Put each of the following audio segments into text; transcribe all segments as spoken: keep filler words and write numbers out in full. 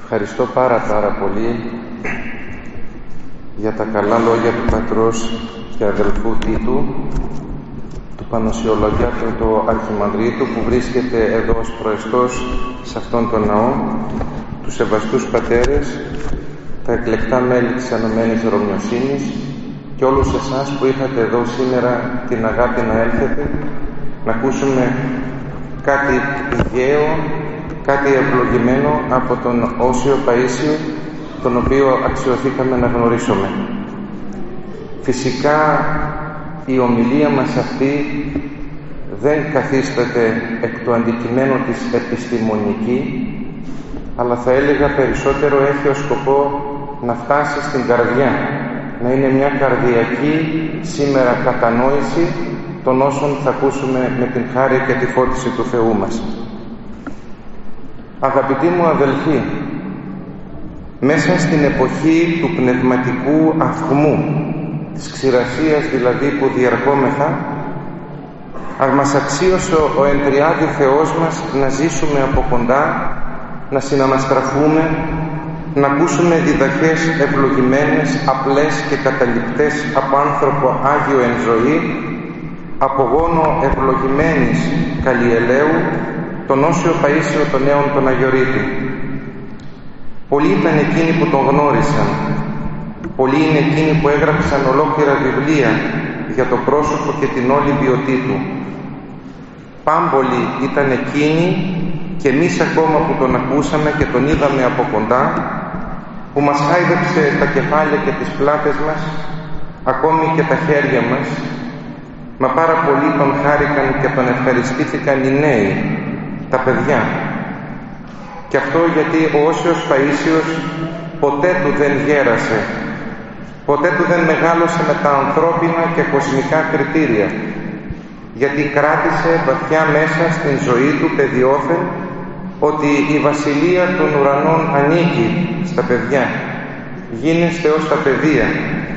Ευχαριστώ πάρα πάρα πολύ για τα καλά λόγια του πατρός και αδελφού Τίτου, του Πανοσιολογιάτου του Αρχιμανδρίτου, που βρίσκεται εδώ ως προεστός σε αυτόν τον ναό, τους σεβαστούς πατέρες, τα εκλεκτά μέλη της Ενωμένης Ρωμιοσύνης και όλους εσάς που είχατε εδώ σήμερα την αγάπη να έλθετε, να ακούσουμε κάτι υγιαίο, κάτι ευλογημένο από τον Όσιο Παΐσιο, τον οποίο αξιωθήκαμε να γνωρίσουμε. Φυσικά η ομιλία μας αυτή δεν καθίσταται εκ του αντικειμένου της επιστημονική, αλλά θα έλεγα περισσότερο έχει ως σκοπό να φτάσει στην καρδιά, να είναι μια καρδιακή σήμερα κατανόηση των όσων θα ακούσουμε με την χάρη και τη φώτιση του Θεού μας. Αγαπητοί μου αδελφοί, μέσα στην εποχή του πνευματικού αυχμού, της ξηρασίας δηλαδή που διαρκόμεθα, ας μας αξίωσε ο εντριάδη Θεός μας να ζήσουμε από κοντά, να συναναστραφούμε, να ακούσουμε διδαχές ευλογημένες, απλές και καταληπτές από άνθρωπο Άγιο εν ζωή, από γόνο ευλογημένης Καλλιελαίου, τον Όσιο Παΐσιο των Νέων τον Αγιορείτη. Πολλοί ήταν εκείνοι που τον γνώρισαν, πολλοί είναι εκείνοι που έγραψαν ολόκληρα βιβλία για το πρόσωπο και την όλη βιωτή του. Πάμπολοι ήταν εκείνοι, και εμείς ακόμα που τον ακούσαμε και τον είδαμε από κοντά, που μας χάιδεψε τα κεφάλια και τις πλάτες μας, ακόμη και τα χέρια μας, μα πάρα πολλοί τον χάρηκαν και τον ευχαριστήθηκαν οι νέοι, τα παιδιά. Και αυτό γιατί ο Όσιος Παΐσιος ποτέ του δεν γέρασε, ποτέ του δεν μεγάλωσε με τα ανθρώπινα και κοσμικά κριτήρια, γιατί κράτησε βαθιά μέσα στην ζωή του παιδιόθεν ότι η βασιλεία των ουρανών ανήκει στα παιδιά, γίνεστε ως τα παιδεία.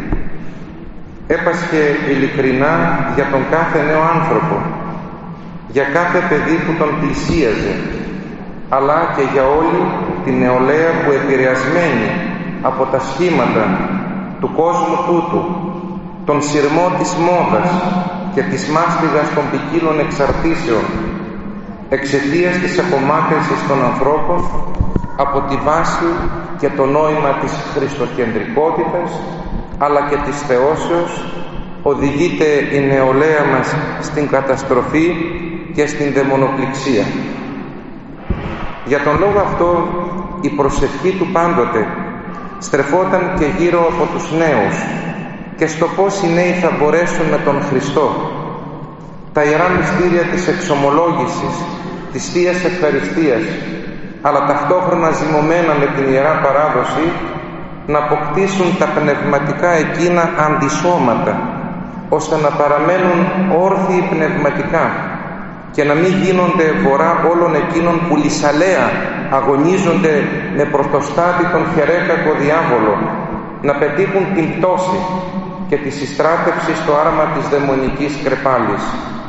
Έπασχε ειλικρινά για τον κάθε νέο άνθρωπο, για κάθε παιδί που τον πλησίαζε, αλλά και για όλη την νεολαία που επηρεασμένη από τα σχήματα του κόσμου τούτου, τον σειρμό της μόδας και της μάστιγας των ποικίλων εξαρτήσεων, εξαιτίας της απομάκρυνσης των ανθρώπων από τη βάση και το νόημα της χριστοκεντρικότητας, αλλά και της θεώσεως, οδηγείται η νεολαία μας στην καταστροφή και στην δαιμονοπληξία. Για τον λόγο αυτό η προσευχή του πάντοτε στρεφόταν και γύρω από τους νέους και στο πώς οι νέοι θα μπορέσουν με τον Χριστό τα ιερά μυστήρια της εξομολόγησης, της Θείας Ευχαριστίας, αλλά ταυτόχρονα ζυμωμένα με την Ιερά Παράδοση, να αποκτήσουν τα πνευματικά εκείνα αντισώματα, ώστε να παραμένουν όρθιοι πνευματικά και να μην γίνονται βορρά όλων εκείνων που λυσαλέα αγωνίζονται με πρωτοστάτη τον χερέκακο διάβολο, να πετύχουν την πτώση και τη συστράτευση στο άραμα της δαιμονικής κρεπάλης.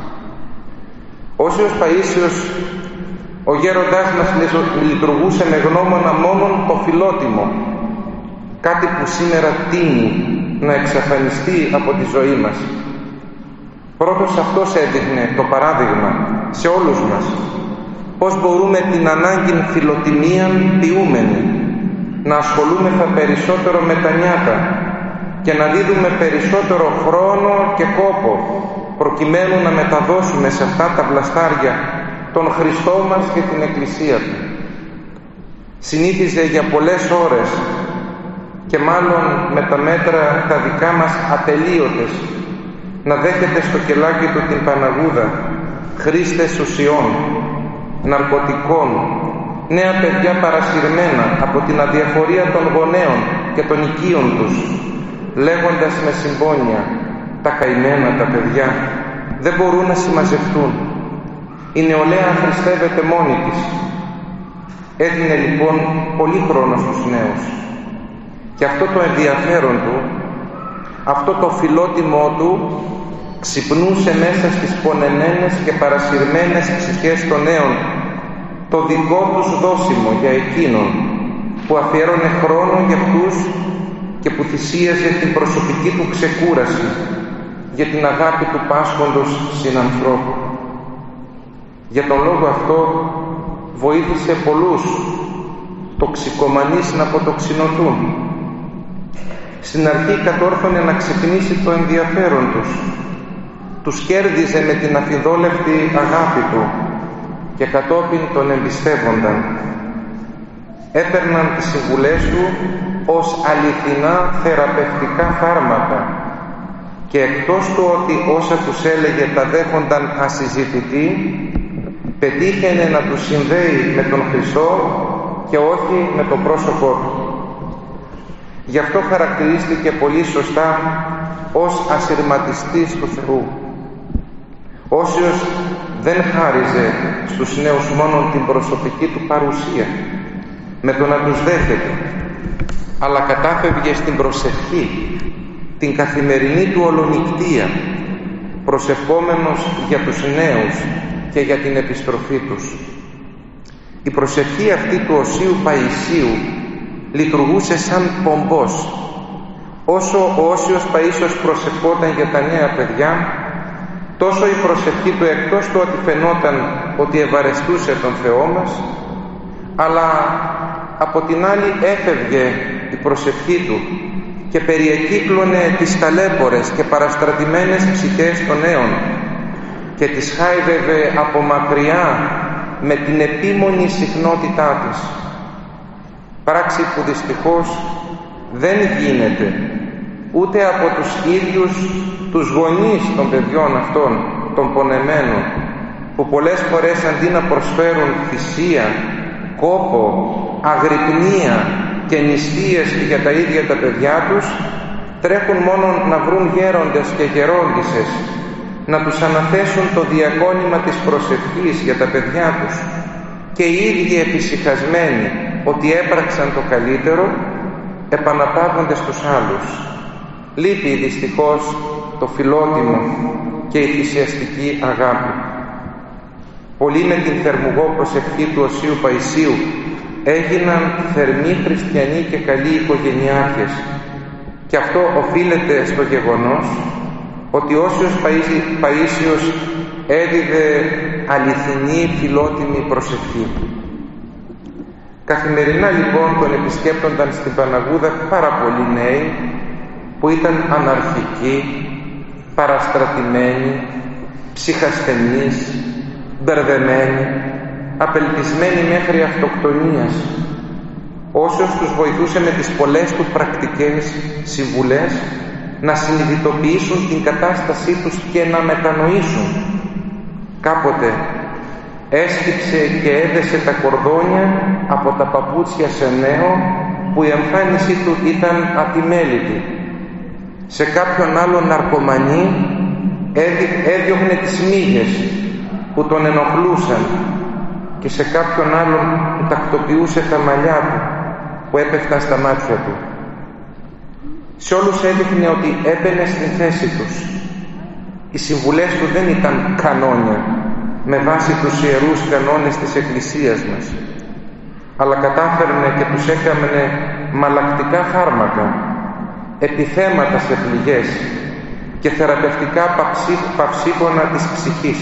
Όσιος Παΐσιος, ο γέροντάς μας λειτουργούσε με γνώμονα μόνον το φιλότιμο, κάτι που σήμερα τείνει να εξαφανιστεί από τη ζωή μας. Πρώτος αυτός έδειχνε το παράδειγμα σε όλους μας, πώς μπορούμε την ανάγκη φιλοτιμίαν ποιούμενη να ασχολούμεθα περισσότερο με τα νιάτα και να δίδουμε περισσότερο χρόνο και κόπο προκειμένου να μεταδώσουμε σε αυτά τα βλαστάρια τον Χριστό μας και την Εκκλησία Του. Συνήθιζε για πολλές ώρες και μάλλον με τα μέτρα τα δικά μας ατελείωτες να δέχεται στο κελάκι του την Παναγούδα χρήστες ουσιών, ναρκωτικών, νέα παιδιά παρασυρμένα από την αδιαφορία των γονέων και των οικείων τους, λέγοντας με συμπόνια «τα καημένα τα παιδιά δεν μπορούν να συμμαζευτούν, η νεολαία χριστεύεται μόνη της». Έδινε λοιπόν πολύ χρόνο στους νέους και αυτό το ενδιαφέρον του, αυτό το φιλότιμό του ξυπνούσε μέσα στις πονεμένες και παρασυρμένες ψυχές των νέων το δικό τους δόσιμο για εκείνον που αφιέρωνε χρόνο για αυτούς και που θυσίαζε την προσωπική του ξεκούραση για την αγάπη του πάσχοντος συνανθρώπου. Για τον λόγο αυτό βοήθησε πολλούς τοξικομανείς να αποτοξινωθούν. Στην αρχή κατόρθωνε να ξυπνήσει το ενδιαφέρον τους. Τους κέρδιζε με την αφιδόλευτη αγάπη του και κατόπιν τον εμπιστεύονταν. Έπαιρναν τις συμβουλές του ως αληθινά θεραπευτικά φάρμακα και εκτός του ότι όσα τους έλεγε τα δέχονταν ασυζητητή, πετύχαινε να τους συνδέει με τον Χριστό και όχι με το πρόσωπό του. Γι' αυτό χαρακτηρίστηκε πολύ σωστά ως ασυρματιστής του Θεού. Όσιος δεν χάριζε στους νέους μόνο την προσωπική του παρουσία με το να τους δέχεται, αλλά κατάφευγε στην προσευχή, την καθημερινή του ολονικτία, προσευχόμενος για τους νέους και για την επιστροφή τους. Η προσευχή αυτή του Οσίου Παϊσίου λειτουργούσε σαν πομπός. Όσο ο Όσιος Παΐσιος προσευχόταν για τα νέα παιδιά, τόσο η προσευχή του, εκτός του ότι φαινόταν ότι ευαρεστούσε τον Θεό μας, αλλά από την άλλη έφευγε η προσευχή του και περιεκύκλωνε τις ταλέπορες και παραστρατημένες ψυχές των νέων και τις χάιδευε από μακριά με την επίμονη συχνότητά της. Πράξη που δυστυχώς δεν γίνεται ούτε από τους ίδιους τους γονείς των παιδιών αυτών, των πονεμένων, που πολλές φορές αντί να προσφέρουν θυσία, κόπο, αγρυπνία και νηστείες για τα ίδια τα παιδιά τους, τρέχουν μόνο να βρουν γέροντες και γερόντισσες, να τους αναθέσουν το διακόνημα της προσευχής για τα παιδιά τους και οι ίδιοι εφησυχασμένοι ότι έπραξαν το καλύτερο, επαναπαύονται στους άλλους. Λείπει δυστυχώς το φιλότιμο και η θυσιαστική αγάπη. Πολλοί με την θερμουγό προσευχή του Οσίου Παϊσίου έγιναν θερμοί χριστιανοί και καλοί οικογενειάρχες, και αυτό οφείλεται στο γεγονός ότι ο Όσιος Παΐσιος έδιδε αληθινή φιλότιμη προσευχή. Καθημερινά λοιπόν τον επισκέπτονταν στην Παναγούδα πάρα πολλοί νέοι που ήταν αναρχικοί, παραστρατημένοι, ψυχασθενείς, μπερδεμένοι, απελπισμένοι μέχρι αυτοκτονίας. Όσος τους βοηθούσε με τις πολλές του πρακτικές συμβουλές να συνειδητοποιήσουν την κατάστασή τους και να μετανοήσουν. Κάποτε έσκυψε και έδεσε τα κορδόνια από τα παπούτσια σε νέο που η εμφάνισή του ήταν ατιμέλητη. Σε κάποιον άλλον ναρκωμανή έδιωχνε τις μύγες που τον ενοχλούσαν και σε κάποιον άλλον που τακτοποιούσε τα μαλλιά του που έπεφταν στα μάτια του. Σε όλους έδειχνε ότι έμπαινε στην θέση τους. Οι συμβουλές του δεν ήταν κανόνια με βάση τους ιερούς κανόνες της Εκκλησίας μας, αλλά κατάφερνε και τους έκαμνε μαλακτικά φάρμακα, επιθέματα σε πληγές και θεραπευτικά παυσίπονα της ψυχής.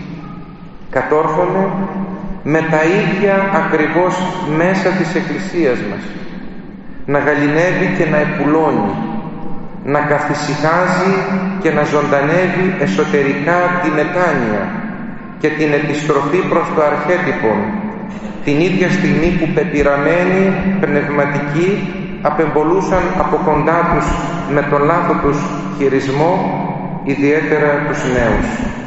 Κατόρθωνε με τα ίδια ακριβώς μέσα της Εκκλησίας μας να γαληνεύει και να επουλώνει, να καθησυχάζει και να ζωντανεύει εσωτερικά τη μετάνοια και την επιστροφή προς το αρχέτυπο, την ίδια στιγμή που πεπειραμένοι πνευματικοί απεμπολούσαν από κοντά τους με τον λάθο τους χειρισμό, ιδιαίτερα τους νέους.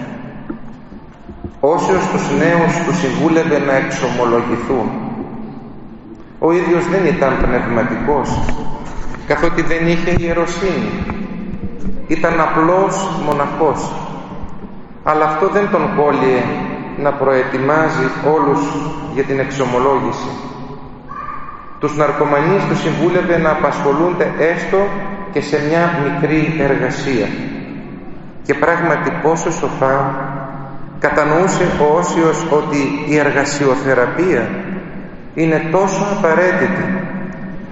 Όσιος τους νέους τους συμβούλευε να εξομολογηθούν, ο ίδιος δεν ήταν πνευματικός, καθότι δεν είχε ιεροσύνη. Ήταν απλός μοναχός, αλλά αυτό δεν τον κόλλιε να προετοιμάζει όλους για την εξομολόγηση. Τους ναρκωμανείς τους συμβούλευε να απασχολούνται έστω και σε μια μικρή εργασία. Και πράγματι πόσο σοφά κατανοούσε ο Όσιος ότι η εργασιοθεραπεία είναι τόσο απαραίτητη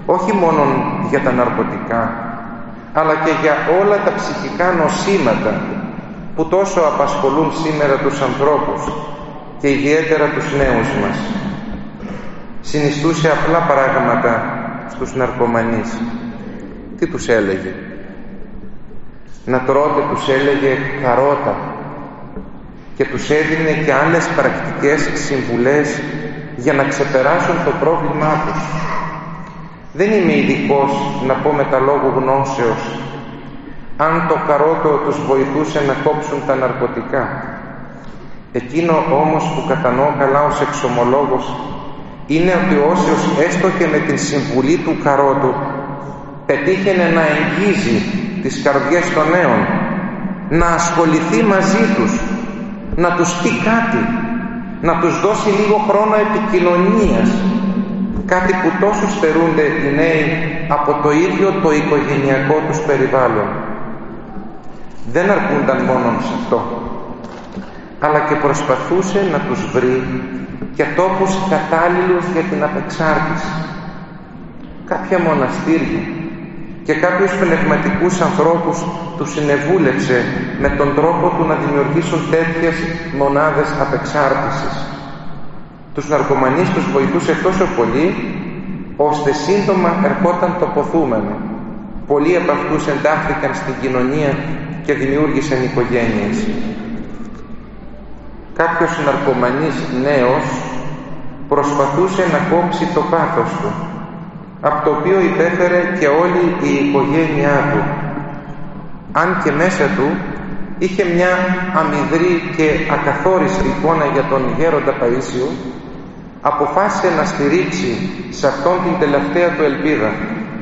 όχι μόνο για τα ναρκωτικά, αλλά και για όλα τα ψυχικά νοσήματα που τόσο απασχολούν σήμερα τους ανθρώπους και ιδιαίτερα τους νέους μας. Συνιστούσε απλά πράγματα στους ναρκωμανείς. Τι τους έλεγε? Να τρώτε, τους έλεγε, καρότα, και τους έδινε και άλλες πρακτικές συμβουλές για να ξεπεράσουν το πρόβλημά τους. Δεν είμαι ειδικός να πω με τα λόγου γνώσεως αν το καρότο τους βοηθούσε να κόψουν τα ναρκωτικά. Εκείνο όμως που κατανοώ καλά ως εξομολόγος είναι ότι όσιος έστω και με την συμβουλή του καρότου πετύχαινε να εγγύζει τις καρδιές των νέων, να ασχοληθεί μαζί τους, να τους πει κάτι, να τους δώσει λίγο χρόνο επικοινωνίας, κάτι που τόσο στερούνται οι νέοι από το ίδιο το οικογενειακό τους περιβάλλον. Δεν αρκούνταν μόνο σε αυτό, αλλά και προσπαθούσε να τους βρει και τόπους κατάλληλους για την απεξάρτηση. Κάποια μοναστήρια και κάποιους πνευματικούς ανθρώπους τους συνεβούλευσε με τον τρόπο του να δημιουργήσουν τέτοιες μονάδες απεξάρτησης. Τους ναρκωμανείς τους βοηθούσε τόσο πολύ, ώστε σύντομα ερχόταν το ποθούμενο. Πολλοί από αυτούς εντάχθηκαν στην κοινωνία και δημιούργησαν οικογένειες. Κάποιος ναρκωμανής νέος προσπαθούσε να κόψει το πάθος του, από το οποίο υπέφερε και όλη η οικογένειά του. Αν και μέσα του είχε μια αμυδρή και ακαθόριστη εικόνα για τον γέροντα Παΐσιο, αποφάσισε να στηρίξει σε αυτόν την τελευταία του ελπίδα.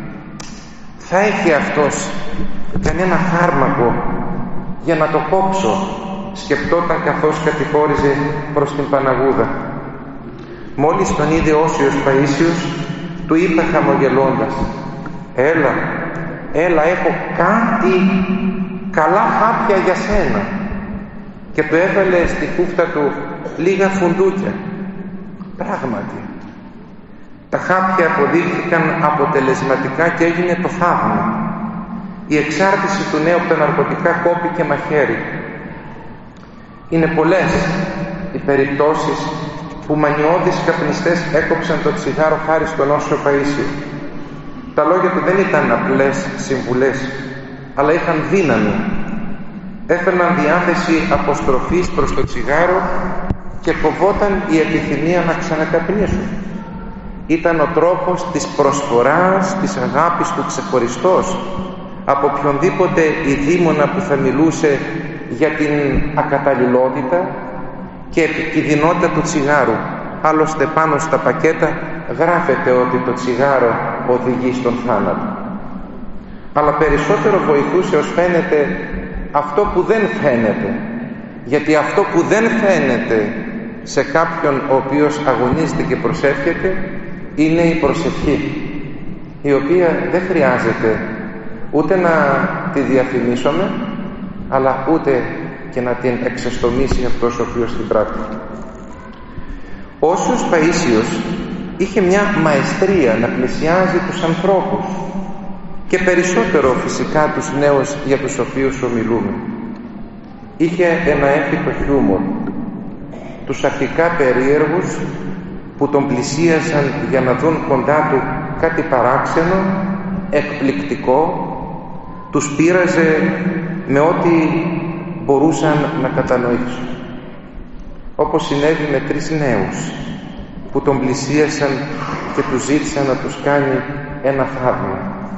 Θα έχει αυτός κανένα φάρμακο για να το κόψω, σκεπτόταν καθώς κατηφόριζε προς την Παναγούδα. Μόλις τον είδε Όσιος Παΐσιος, του είπε χαμογελώντας, «Έλα, έλα, έχω κάτι καλά χάπια για σένα». Και του έβαλε στη κούφτα του λίγα φουντούκια. Πράγματι, τα χάπια αποδείχθηκαν αποτελεσματικά και έγινε το θαύμα. Η εξάρτηση του νέου από τα ναρκωτικά κόπηκε μαχαίρι. Είναι πολλές οι περιπτώσεις που μανιώδεις καπνιστές έκοψαν το τσιγάρο χάρη στον Όσιο Παΐσιο. Τα λόγια του δεν ήταν απλές συμβουλές, αλλά είχαν δύναμη. Έφερναν διάθεση αποστροφής προς το τσιγάρο και κοβόταν η επιθυμία να ξανακαπνίσουν. Ήταν ο τρόπος της προσφοράς, της αγάπης του ξεχωριστός από οποιονδήποτε ειδήμονα που θα μιλούσε για την ακαταλληλότητα και επικινδυνότητα του τσιγάρου. Άλλωστε πάνω στα πακέτα γράφεται ότι το τσιγάρο οδηγεί στον θάνατο. Αλλά περισσότερο βοηθούσε, ως φαίνεται, αυτό που δεν φαίνεται. Γιατί αυτό που δεν φαίνεται σε κάποιον ο οποίος αγωνίζεται και προσεύχεται είναι η προσευχή, η οποία δεν χρειάζεται ούτε να τη διαφημίσουμε, αλλά ούτε και να την εξεστομίσει αυτός ο οποίος την πράττει. Ο Όσιος Παΐσιος είχε μια μαεστρία να πλησιάζει τους ανθρώπους και περισσότερο φυσικά τους νέους για τους οποίους ομιλούμε. Είχε ένα έφυτο χιούμορ, τους αρχικά περίεργους που τον πλησίασαν για να δουν κοντά του κάτι παράξενο, εκπληκτικό, τους πείραζε με ό,τι μπορούσαν να κατανοήσουν. Όπως συνέβη με τρεις νέους που τον πλησίασαν και του ζήτησαν να τους κάνει ένα θαύμα.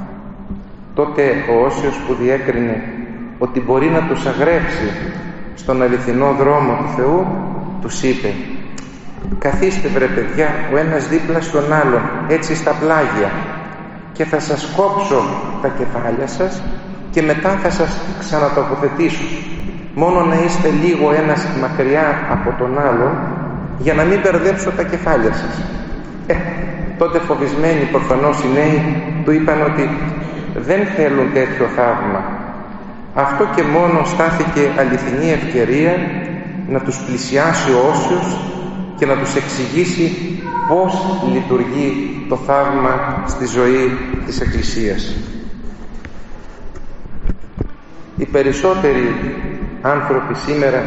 Τότε ο Όσιος, που διέκρινε ότι μπορεί να τους αγρέψει στον αληθινό δρόμο του Θεού, τους είπε, «Καθίστε βρε παιδιά, ο ένας δίπλα στον άλλον, έτσι στα πλάγια, και θα σας κόψω τα κεφάλια σας και μετά θα σας ξανατοποθετήσω. Μόνο να είστε λίγο ένας μακριά από τον άλλον για να μην μπερδέψω τα κεφάλια σας». Ε, τότε φοβισμένοι προφανώς οι νέοι του είπαν ότι δεν θέλουν τέτοιο θαύμα. Αυτό και μόνο στάθηκε αληθινή ευκαιρία να τους πλησιάσει ο Όσιος και να τους εξηγήσει πώς λειτουργεί το θαύμα στη ζωή της Εκκλησίας. Οι περισσότεροι άνθρωποι σήμερα,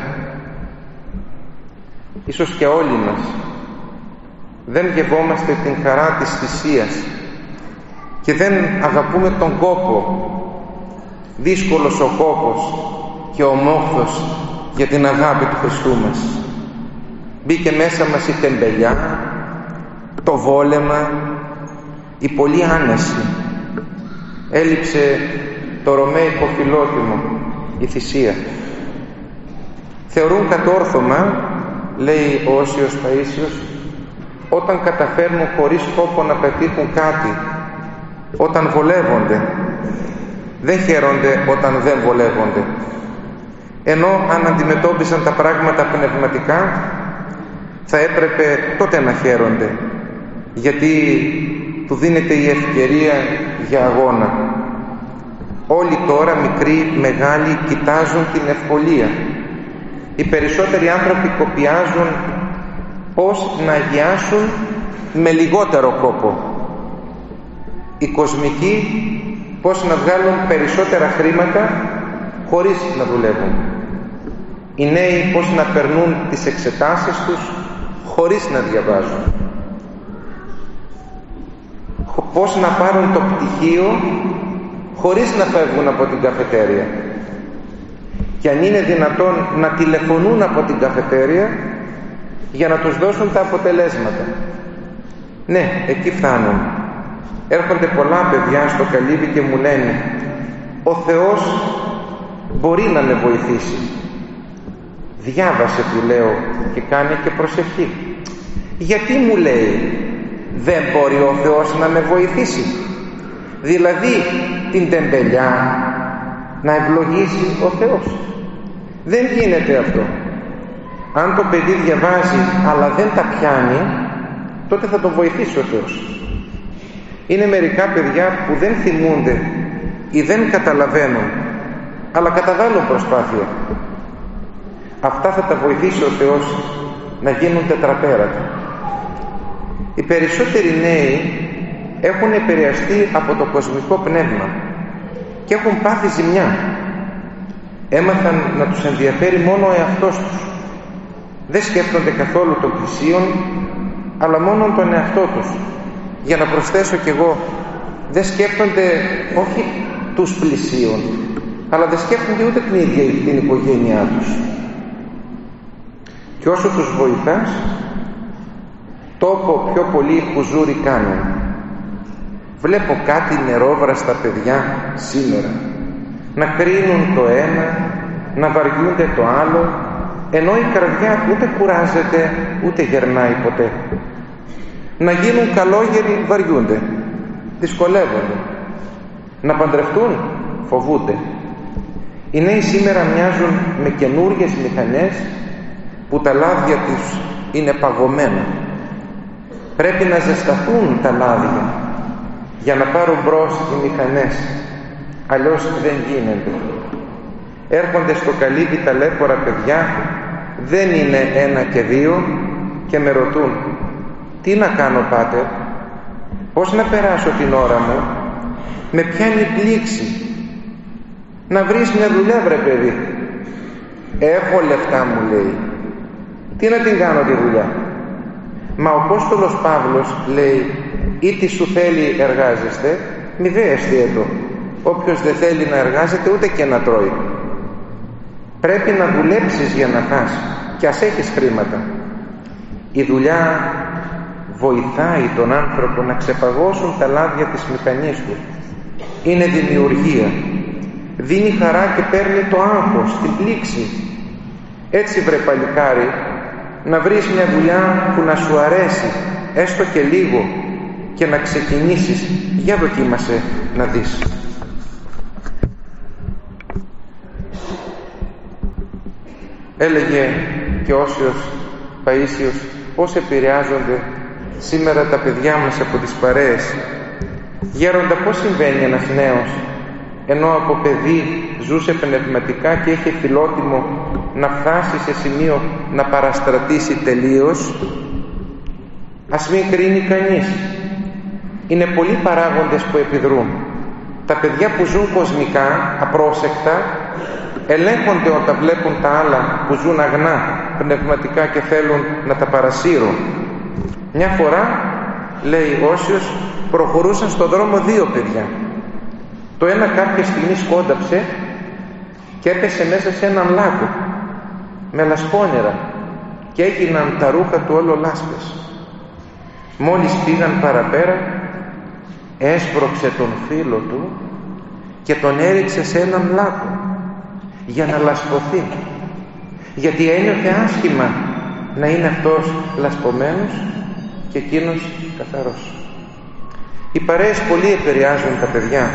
ίσως και όλοι μας, δεν γευόμαστε την χαρά της θυσίας και δεν αγαπούμε τον κόπο. Δύσκολος ο κόπος και ο μόχθος για την αγάπη του Χριστού μας. Μπήκε μέσα μας η τεμπελιά, το βόλεμα, η πολλή άνεση. Έλειψε το ρωμαϊκό φιλότιμο, η θυσία. Θεωρούν κατόρθωμα, λέει ο Όσιος Παΐσιος, όταν καταφέρνουν χωρίς κόπο να πετύχουν κάτι, όταν βολεύονται. Δεν χαίρονται όταν δεν βολεύονται. Ενώ αν αντιμετώπισαν τα πράγματα πνευματικά, θα έπρεπε τότε να χαίρονται, γιατί του δίνεται η ευκαιρία για αγώνα. Όλοι τώρα, μικροί, μεγάλοι, κοιτάζουν την ευκολία. Οι περισσότεροι άνθρωποι κοπιάζουν πώς να αγιάσουν με λιγότερο κόπο. Οι κοσμικοί πώς να βγάλουν περισσότερα χρήματα χωρίς να δουλεύουν. Οι νέοι πώς να περνούν τις εξετάσεις τους χωρίς να διαβάζουν. Πώς να πάρουν το πτυχίο χωρίς να φεύγουν από την καφετέρια. Και αν είναι δυνατόν να τηλεφωνούν από την καφετέρια για να τους δώσουν τα αποτελέσματα. Ναι, εκεί φτάνουν. Έρχονται πολλά παιδιά στο καλύβι και μου λένε, ο Θεός μπορεί να με βοηθήσει. Διάβασε, του λέω, και κάνε και προσευχή. Γιατί, μου λέει, δεν μπορεί ο Θεός να με βοηθήσει? Δηλαδή την τεμπελιά να ευλογήσει ο Θεός? Δεν γίνεται αυτό. Αν το παιδί διαβάζει αλλά δεν τα πιάνει, τότε θα τον βοηθήσει ο Θεός. Είναι μερικά παιδιά που δεν θυμούνται ή δεν καταλαβαίνουν, αλλά καταβάλουν προσπάθεια. Αυτά θα τα βοηθήσει ο Θεός να γίνουν τετραπέρατα. Οι περισσότεροι νέοι έχουν επηρεαστεί από το κοσμικό πνεύμα και έχουν πάθει ζημιά. Έμαθαν να τους ενδιαφέρει μόνο ο εαυτός τους. Δεν σκέφτονται καθόλου των πλησίων, αλλά μόνο τον εαυτό τους. Για να προσθέσω κι εγώ, δεν σκέφτονται όχι τους πλησίων, αλλά δεν σκέφτονται ούτε την ίδια την οικογένειά τους. Και όσο τους βοηθάς, τόπο πιο πολύ χουζούρι κάνουν. Βλέπω κάτι νερόβραστα παιδιά σήμερα να κρίνουν το ένα, να βαριούνται το άλλο, ενώ η καρδιά ούτε κουράζεται ούτε γερνάει ποτέ. Να γίνουν καλόγεροι βαριούνται, δυσκολεύονται. Να παντρευτούν φοβούνται. Οι νέοι σήμερα μοιάζουν με καινούργιες μηχανές που τα λάδια τους είναι παγωμένα. Πρέπει να ζεσταθούν τα λάδια για να πάρουν μπρος οι μηχανές, αλλιώς δεν γίνεται. Έρχονται στο καλύβι ταλέπορα παιδιά, δεν είναι ένα και δύο, και με ρωτούν, τι να κάνω, πάτερ? Πώς να περάσω την ώρα μου? Με πιάνει πλήξη. Να βρεις μια δουλειά, βρε παιδί. Έχω λεφτά, μου λέει. Τι να την κάνω τη δουλειά? Μα ο Απόστολος Παύλος λέει, ή τι σου θέλει εργάζεστε, μη δε εστιέτο. Όποιος δεν θέλει να εργάζεται ούτε και να τρώει. Πρέπει να δουλέψεις για να φας, κι ας έχεις χρήματα. Η δουλειά βοηθάει τον άνθρωπο να ξεπαγώσουν τα λάδια της μηχανής του. Είναι δημιουργία. Δίνει χαρά και παίρνει το άγχος, την πλήξη. Έτσι, βρε παλικάρι, να βρεις μια δουλειά που να σου αρέσει, έστω και λίγο, και να ξεκινήσεις. Για δοκίμασε να δεις. Έλεγε και ο Όσιος Παΐσιος πώς επηρεάζονται σήμερα τα παιδιά μας από τις παρέες. Γέροντα, πώς συμβαίνει ένας νέος, ενώ από παιδί ζούσε πνευματικά και είχε φιλότιμο, να φτάσει σε σημείο να παραστρατήσει τελείως? Ας μην κρίνει κανείς. Είναι πολλοί παράγοντες που επιδρούν. Τα παιδιά που ζουν κοσμικά, απρόσεκτα, ελέγχονται όταν βλέπουν τα άλλα που ζουν αγνά, πνευματικά και θέλουν να τα παρασύρουν. Μια φορά, λέει Όσιος, προχωρούσαν στον δρόμο δύο παιδιά. Το ένα κάποια στιγμή σκόνταψε και έπεσε μέσα σε έναν λάκκο με λασπόνερα και έγιναν τα ρούχα του όλο λάσπες. Μόλις πήγαν παραπέρα, έσπρωξε τον φίλο του και τον έριξε σε έναν λάκκο για να λασπωθεί, γιατί ένιωθε άσχημα να είναι αυτός λασπωμένος και εκείνος καθαρός. Οι παρέες πολύ επηρεάζουν τα παιδιά.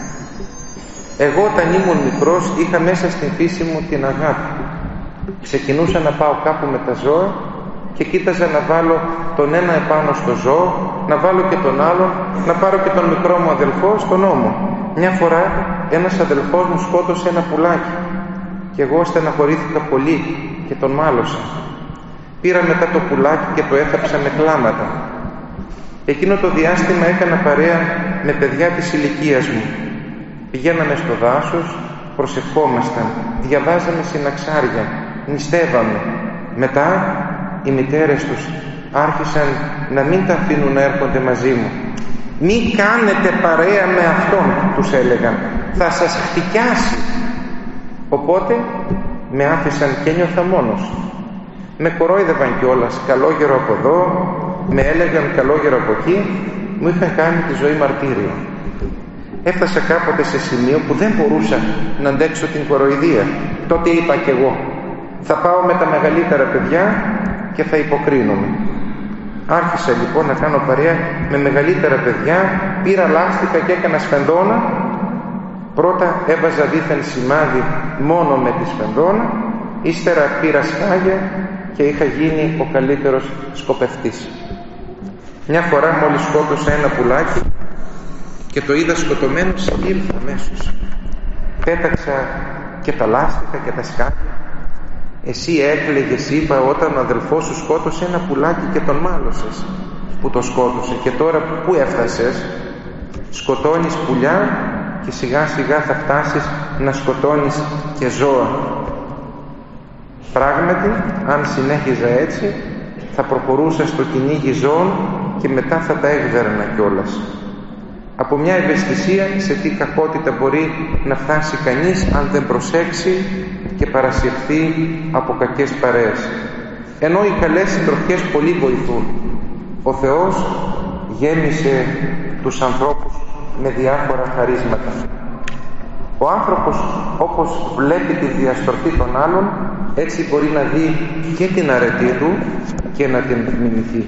Εγώ όταν ήμουν μικρός είχα μέσα στην φύση μου την αγάπη. Ξεκινούσα να πάω κάπου με τα ζώα και κοίταζα να βάλω τον ένα επάνω στο ζώο, να βάλω και τον άλλον, να πάρω και τον μικρό μου αδελφό στον ώμο. Μια φορά ένας αδελφός μου σκότωσε ένα πουλάκι και εγώ στεναχωρήθηκα πολύ και τον μάλωσα. Πήρα μετά το πουλάκι και το έθαψα με κλάματα. Εκείνο το διάστημα έκανα παρέα με παιδιά της ηλικίας μου. Πηγαίναμε στο δάσος, προσευχόμασταν, διαβάζαμε συναξάρια, νηστεύαμε. Μετά οι μητέρες τους άρχισαν να μην τα αφήνουν να έρχονται μαζί μου. «Μη κάνετε παρέα με αυτόν», τους έλεγαν, «θα σας χτυκιάσει». Οπότε με άφησαν και ένιωθα μόνος. Με κορόιδευαν κιόλας, καλόγερο από εδώ, με έλεγαν καλόγερο από εκεί, μου είχαν κάνει τη ζωή μαρτύριο. Έφτασα κάποτε σε σημείο που δεν μπορούσα να αντέξω την κοροϊδία. Τότε είπα κι εγώ, θα πάω με τα μεγαλύτερα παιδιά και θα υποκρίνομαι. Άρχισα λοιπόν να κάνω παρέα με μεγαλύτερα παιδιά, πήρα λάστιχα και έκανα σφενδόνα. Πρώτα έβαζα δίθεν σημάδι μόνο με τη σφενδόνα, ύστερα πήρα σκάγια και είχα γίνει ο καλύτερος σκοπευτής. Μια φορά μόλις σκότωσα ένα πουλάκι και το είδα σκοτωμένο, συνήλθα αμέσως. Πέταξα και τα λάστιχα και τα σκάγια. Εσύ έκλαιγες, είπα, όταν ο αδελφός σου σκότωσε ένα πουλάκι και τον μάλωσες που το σκότωσε, και τώρα πού έφτασες? Σκοτώνεις πουλιά και σιγά σιγά θα φτάσεις να σκοτώνεις και ζώα. Πράγματι, αν συνέχιζα έτσι, θα προχωρούσα στο κυνήγι ζώων και μετά θα τα έγδερνα κιόλας. Από μια ευαισθησία σε τι κακότητα μπορεί να φτάσει κανείς αν δεν προσέξει και παρασυρθεί από κακές παρέες. Ενώ οι καλές συντροφιές πολύ βοηθούν. Ο Θεός γέμισε τους ανθρώπους με διάφορα χαρίσματα. Ο άνθρωπος, όπως βλέπει τη διαστροφή των άλλων, έτσι μπορεί να δει και την αρετή του και να την μιμηθεί.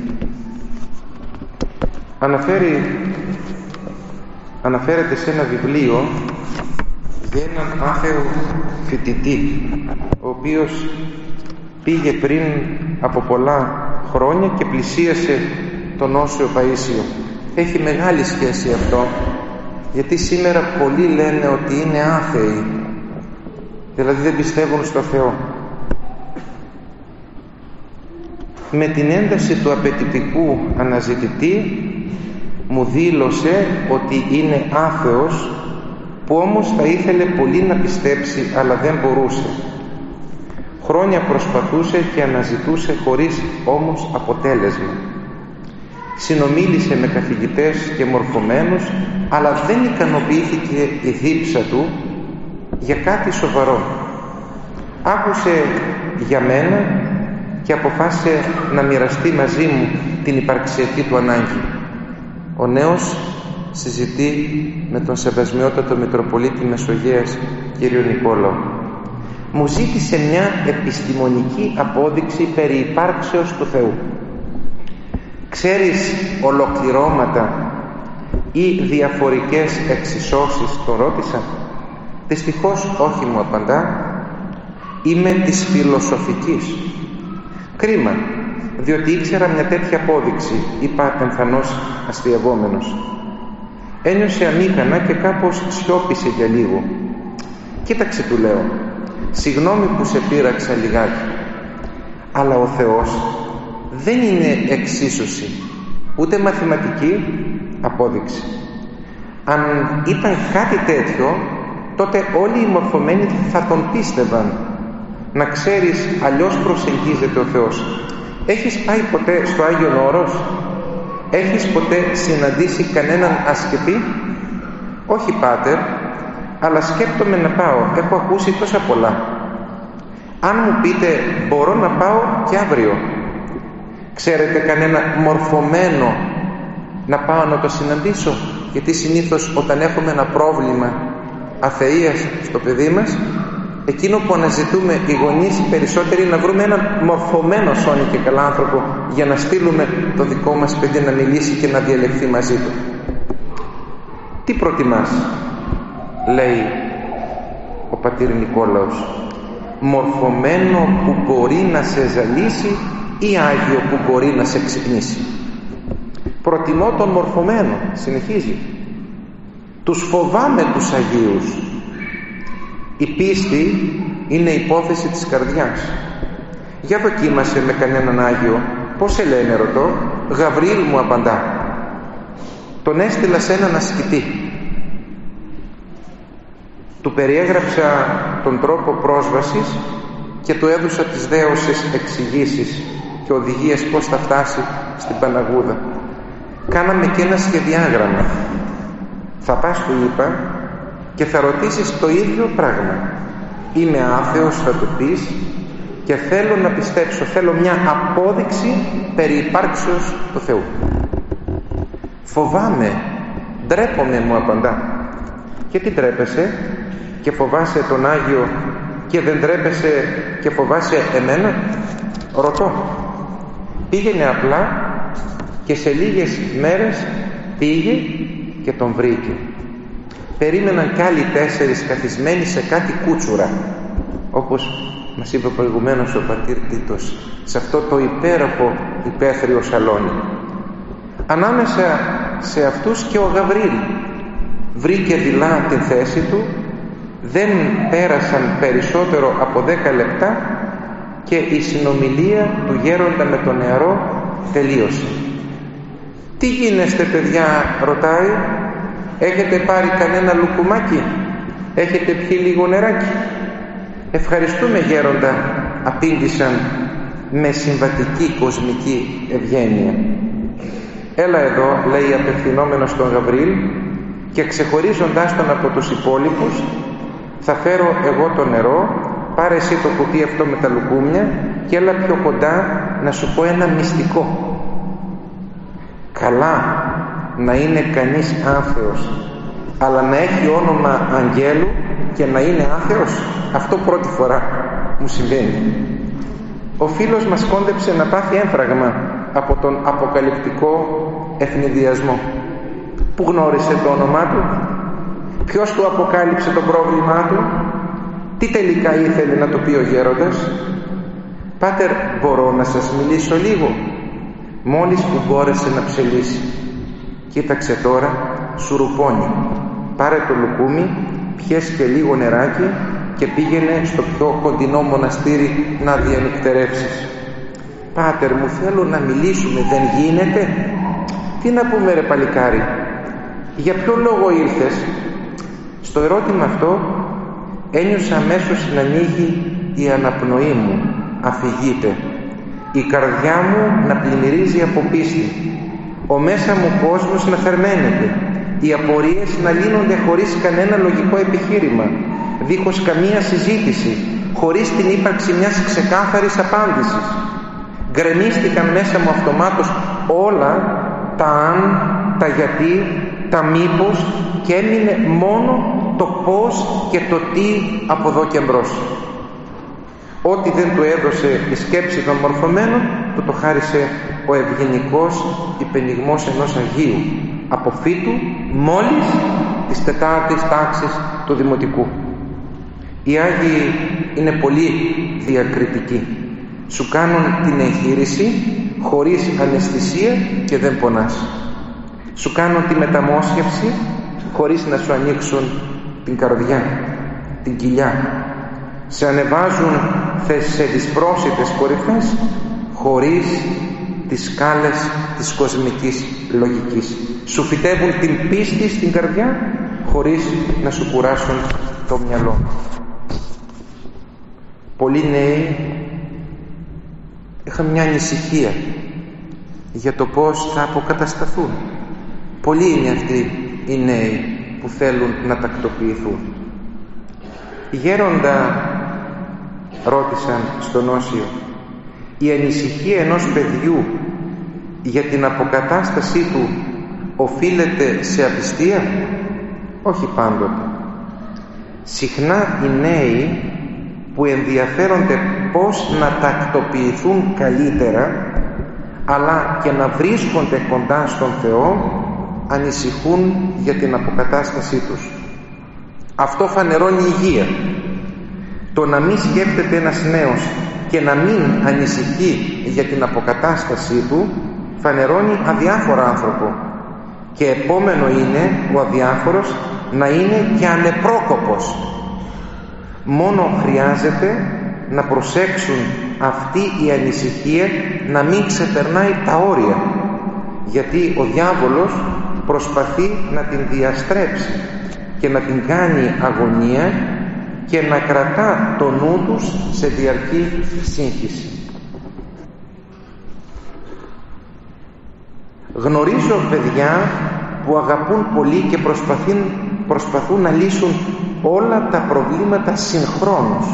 Αναφέρει, αναφέρεται σε ένα βιβλίο για έναν άθεο φοιτητή, ο οποίος πήγε πριν από πολλά χρόνια και πλησίασε τον Όσιο Παΐσιο. Έχει μεγάλη σχέση αυτό, γιατί σήμερα πολλοί λένε ότι είναι άθεοι, δηλαδή δεν πιστεύουν στο Θεό. Με την ένταση του απαιτητικού αναζητητή μου δήλωσε ότι είναι άθεος, που όμως θα ήθελε πολύ να πιστέψει αλλά δεν μπορούσε. Χρόνια προσπαθούσε και αναζητούσε χωρίς όμως αποτέλεσμα. Συνομίλησε με καθηγητές και μορφωμένους, αλλά δεν ικανοποιήθηκε η δίψα του για κάτι σοβαρό. Άκουσε για μένα και αποφάσισε να μοιραστεί μαζί μου την υπαρξιακή του ανάγκη. Ο νέος συζητεί με τον Σεβασμιότατο Μητροπολίτη Μεσογείας κύριο Νικόλαο. Μου ζήτησε μια επιστημονική απόδειξη περί υπάρξεως του Θεού. Ξέρεις ολοκληρώματα ή διαφορικές εξισώσεις, τον ρώτησα. Δυστυχώς όχι, μου απαντά. Είμαι της φιλοσοφικής. Κρίμα, διότι ήξερα μια τέτοια απόδειξη, είπα εμφανώς αστειευόμενος. Ένιωσε αμήχανα και κάπως σιώπησε για λίγο. Κοίταξε, του λέω, συγγνώμη που σε πείραξα λιγάκι, αλλά ο Θεός δεν είναι εξίσωση, ούτε μαθηματική, απόδειξη. Αν ήταν κάτι τέτοιο, τότε όλοι οι μορφωμένοι θα τον πίστευαν. Να ξέρεις, αλλιώς προσεγγίζεται ο Θεός. Έχεις πάει ποτέ στο Άγιον Όρος? Έχεις ποτέ συναντήσει κανέναν ασκητή? Όχι, Πάτερ, αλλά σκέπτομαι να πάω. Έχω ακούσει τόσα πολλά. Αν μου πείτε, μπορώ να πάω και αύριο. Ξέρετε κανένα μορφωμένο να πάω να το συναντήσω? Γιατί συνήθως όταν έχουμε ένα πρόβλημα αθείας στο παιδί μας, εκείνο που αναζητούμε οι γονείς περισσότεροι είναι να βρούμε έναν μορφωμένο σώνη και καλά άνθρωπο για να στείλουμε το δικό μας παιδί να μιλήσει και να διαλεχθεί μαζί του. Τι προτιμάς, λέει ο πατήρ Νικόλαος, μορφωμένο που μπορεί να σε ζαλίσει ή άγιο που μπορεί να σε ξυπνήσει? Προτιμώ τον μορφωμένο, συνεχίζει. Τους φοβάμαι τους Αγίους. Η πίστη είναι υπόθεση της καρδιάς. Για δοκίμασε με κανέναν Άγιο. Πώς σε λένε, ρωτώ? Γαβρίλ, μου απαντά. Τον έστειλα σε έναν ασκητή. Του περιέγραψα τον τρόπο πρόσβασης και του έδωσα τις δέωσες εξηγήσεις και οδηγίες πώς θα φτάσει στην Παναγούδα. Κάναμε και ένα σχεδιάγραμμα. Θα πας, του είπα, και θα ρωτήσεις το ίδιο πράγμα. Είμαι άθεος, θα του πεις, και θέλω να πιστέψω, θέλω μια απόδειξη περί υπάρξεως του Θεού. Φοβάμαι, ντρέπομαι, μου απαντά. Και τι ντρέπεσαι και φοβάσαι τον Άγιο και δεν ντρέπεσαι και φοβάσαι εμένα? Ρωτώ. Πήγαινε απλά και σε λίγες μέρες πήγε και τον βρήκε. Περίμεναν κι άλλοι τέσσερις καθισμένοι σε κάτι κούτσουρα, όπως μας είπε προηγουμένως ο πατήρ Τίτος, σε αυτό το υπέροχο υπαίθριο σαλόνι. Ανάμεσα σε αυτούς και ο Γαβρίλ βρήκε δειλά την θέση του. Δεν πέρασαν περισσότερο από δέκα λεπτά και η συνομιλία του γέροντα με τον νεαρό τελείωσε. «Τι γίνεστε, παιδιά?» ρωτάει. «Έχετε πάρει κανένα λουκουμάκι? Έχετε πιει λίγο νεράκι?» «Ευχαριστούμε, γέροντα», απήντησαν με συμβατική κοσμική ευγένεια. «Έλα εδώ», λέει απευθυνόμενος στον Γαβρίλ, και ξεχωρίζοντάς τον από τους υπόλοιπους, «Θα φέρω εγώ το νερό, πάρε εσύ το κουτί αυτό με τα λουκούμια και έλα πιο κοντά να σου πω ένα μυστικό». Καλά να είναι κανείς άθεος, αλλά να έχει όνομα αγγέλου και να είναι άθεος, αυτό πρώτη φορά μου συμβαίνει. Ο φίλος μας κόντεψε να πάθει έμφραγμα από τον αποκαλυπτικό ευνηδιασμό. Πού γνώρισε το όνομά του? Ποιος του αποκάλυψε το πρόβλημά του? Τι τελικά ήθελε να το πει ο γέροντας? «Πάτερ, μπορώ να σας μιλήσω λίγο?» Μόλις που μπόρεσε να ψελίσει. «Κοίταξε τώρα, σουρουπώνει. Πάρε το λουκούμι, πιες και λίγο νεράκι και πήγαινε στο πιο κοντινό μοναστήρι να διανυκτερεύσεις». «Πάτερ, μου θέλω να μιλήσουμε, δεν γίνεται?» «Τι να πούμε, ρε παλικάρι, για ποιο λόγο ήρθες?» Στο ερώτημα αυτό ένιωσα αμέσως να ανοίγει η αναπνοή μου, αφηγείται. Η καρδιά μου να πλημμυρίζει από πίστη, ο μέσα μου κόσμος να θερμαίνεται, οι απορίες να λύνονται χωρίς κανένα λογικό επιχείρημα, δίχως καμία συζήτηση, χωρίς την ύπαρξη μιας ξεκάθαρης απάντησης. Γκρεμίστηκαν μέσα μου αυτομάτως όλα τα αν, τα γιατί, τα μήπως, και έμεινε μόνο το πώς και το τι από εδώ και μπρος. Ό,τι δεν του έδωσε η σκέψη των μορφωμένων, του το χάρισε ο ευγενικός υπενιγμός ενός Αγίου, από φύτου μόλις της τετάρτης τάξης του Δημοτικού. Οι Άγιοι είναι πολύ διακριτικοί. Σου κάνουν την εγχείρηση χωρίς αναισθησία και δεν πονάς. Σου κάνουν τη μεταμόσχευση χωρίς να σου ανοίξουν την καρδιά, την κοιλιά. Σε ανεβάζουν σε δυσπρόσιτες κορυφές χωρίς τη τις σκάλες της κοσμικής λογικής. Σου φυτεύουν την πίστη στην καρδιά χωρίς να σου κουράσουν το μυαλό. Πολλοί νέοι είχαν μια ανησυχία για το πώς θα αποκατασταθούν. Πολλοί είναι αυτοί οι νέοι που θέλουν να τακτοποιηθούν. Οι γέροντα ρώτησαν στον Όσιο, η ανησυχία ενός παιδιού για την αποκατάστασή του οφείλεται σε απιστία? Όχι πάντοτε. Συχνά οι νέοι που ενδιαφέρονται πώς να τακτοποιηθούν καλύτερα, αλλά και να βρίσκονται κοντά στον Θεό, ανησυχούν για την αποκατάστασή τους. Αυτό φανερώνει υγεία. Το να μην σκέφτεται ένας νέος και να μην ανησυχεί για την αποκατάστασή του φανερώνει αδιάφορο άνθρωπο, και επόμενο είναι ο αδιάφορος να είναι και ανεπρόκοπος. Μόνο χρειάζεται να προσέξουν αυτή η ανησυχία να μην ξεπερνάει τα όρια, γιατί ο διάβολος προσπαθεί να την διαστρέψει και να την κάνει αγωνία και να κρατά το νου τους σε διαρκή σύγχυση. Γνωρίζω παιδιά που αγαπούν πολύ και προσπαθούν, προσπαθούν να λύσουν όλα τα προβλήματα συγχρόνως.